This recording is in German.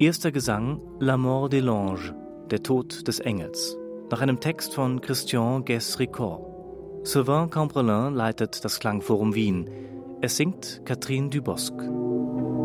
Erster Gesang La mort de l'ange, der Tod des Engels, nach einem Text von Christian Guess-Ricord. Sylvain Cambrelin leitet das Klangforum Wien. Es singt Catherine Dubosc.